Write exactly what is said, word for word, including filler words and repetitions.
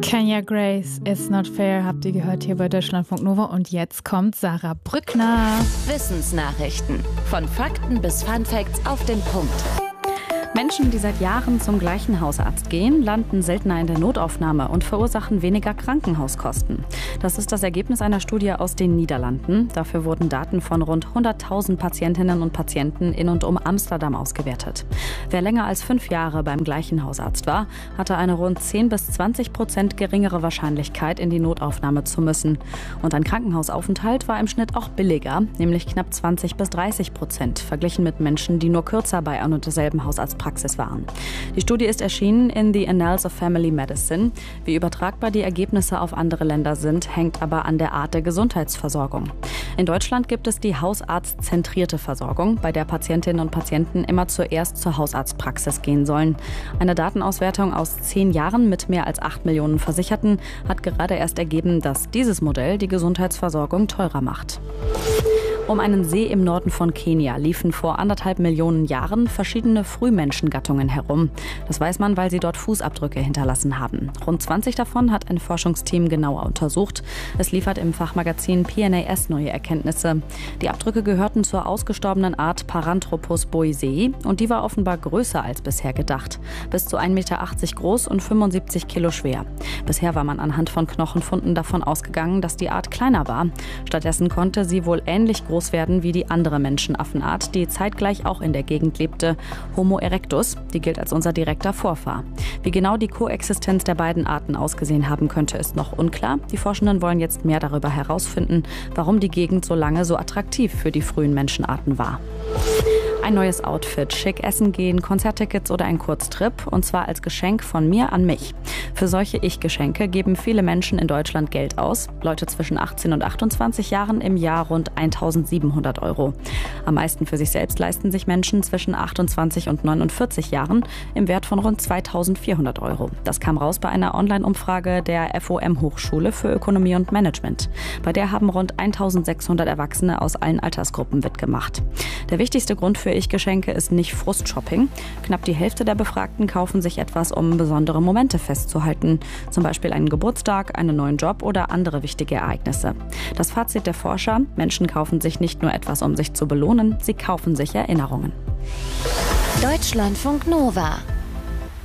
Kenya Grace, It's Not Fair, habt ihr gehört hier bei Deutschlandfunk Nova. Und jetzt kommt Sarah Brückner. Wissensnachrichten. Von Fakten bis Funfacts auf den Punkt. Menschen, die seit Jahren zum gleichen Hausarzt gehen, landen seltener in der Notaufnahme und verursachen weniger Krankenhauskosten. Das ist das Ergebnis einer Studie aus den Niederlanden. Dafür wurden Daten von rund hunderttausend Patientinnen und Patienten in und um Amsterdam ausgewertet. Wer länger als fünf Jahre beim gleichen Hausarzt war, hatte eine rund zehn bis zwanzig Prozent geringere Wahrscheinlichkeit, in die Notaufnahme zu müssen. Und ein Krankenhausaufenthalt war im Schnitt auch billiger, nämlich knapp zwanzig bis dreißig Prozent, verglichen mit Menschen, die nur kürzer bei ein und derselben Hausarztpraxis waren. Die Studie ist erschienen in The Annals of Family Medicine. Wie übertragbar die Ergebnisse auf andere Länder sind, hängt aber an der Art der Gesundheitsversorgung. In Deutschland gibt es die hausarztzentrierte Versorgung, bei der Patientinnen und Patienten immer zuerst zur Hausarztpraxis gehen sollen. Eine Datenauswertung aus zehn Jahren mit mehr als acht Millionen Versicherten hat gerade erst ergeben, dass dieses Modell die Gesundheitsversorgung teurer macht. Um einen See im Norden von Kenia liefen vor anderthalb Millionen Jahren verschiedene Frühmenschengattungen herum. Das weiß man, weil sie dort Fußabdrücke hinterlassen haben. Rund zwanzig davon hat ein Forschungsteam genauer untersucht. Es liefert im Fachmagazin P N A S neue Erkenntnisse. Die Abdrücke gehörten zur ausgestorbenen Art Paranthropus boisei und die war offenbar größer als bisher gedacht. Bis zu ein Meter achtzig groß und fünfundsiebzig Kilo schwer. Bisher war man anhand von Knochenfunden davon ausgegangen, dass die Art kleiner war. Stattdessen konnte sie wohl ähnlich groß werden wie die andere Menschenaffenart, die zeitgleich auch in der Gegend lebte, Homo erectus. Die gilt als unser direkter Vorfahr. Wie genau die Koexistenz der beiden Arten ausgesehen haben könnte, ist noch unklar. Die Forschenden wollen jetzt mehr darüber herausfinden, warum die Gegend so lange so attraktiv für die frühen Menschenarten war. Ein neues Outfit, schick essen gehen, Konzerttickets oder ein Kurztrip, und zwar als Geschenk von mir an mich. Für solche Ich-Geschenke geben viele Menschen in Deutschland Geld aus. Leute zwischen achtzehn und achtundzwanzig Jahren im Jahr rund eintausendsiebenhundert Euro. Am meisten für sich selbst leisten sich Menschen zwischen achtundzwanzig und neunundvierzig Jahren im Wert von rund zweitausendvierhundert Euro. Das kam raus bei einer Online-Umfrage der F O M-Hochschule für Ökonomie und Management. Bei der haben rund eintausendsechshundert Erwachsene aus allen Altersgruppen mitgemacht. Der wichtigste Grund für Ich-Geschenke ist nicht Frustshopping. Knapp die Hälfte der Befragten kaufen sich etwas, um besondere Momente festzuhalten. Zum Beispiel einen Geburtstag, einen neuen Job oder andere wichtige Ereignisse. Das Fazit der Forscher: Menschen kaufen sich nicht nur etwas, um sich zu belohnen, sie kaufen sich Erinnerungen. Deutschlandfunk Nova.